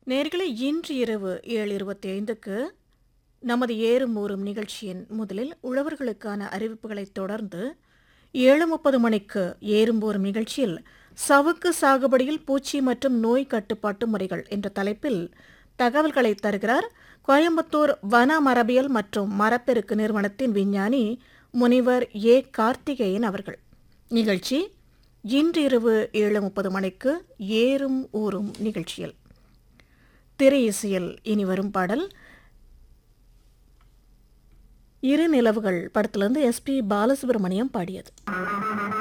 நேயர்களே, இன்று இரவு 7:25க்கு நமது ஏறும் ஊறும் நிகழ்ச்சியின் முதலில் உழவர்களுக்கான அறிவிப்புகளைத் தொடர்ந்து 7:30 மணிக்கு ஏறும் ஊறும் நிகழ்ச்சியில் சவுக்கு சாகுபடியில் பூச்சி மற்றும் நோய் கட்டுப்பாட்டு முறைகள் என்ற தலைப்பில் தகவல்களை தருகிறார் கோயம்புத்தூர் வன மரபியல் மற்றும் மரப்பெருக்கு நிறுவனத்தின் விஞ்ஞானி முனிவர் ஏ கார்த்திகேயன் அவர்கள். நிகழ்ச்சி இன்று இரவு 7:30 மணிக்கு ஏறும் ஊறும் நிகழ்ச்சியில். திரை இசையில் இனி வரும் பாடல் இரு நிலவுகள் படத்திலிருந்து எஸ்பி பாலசுப்ரமணியம் பாடியது.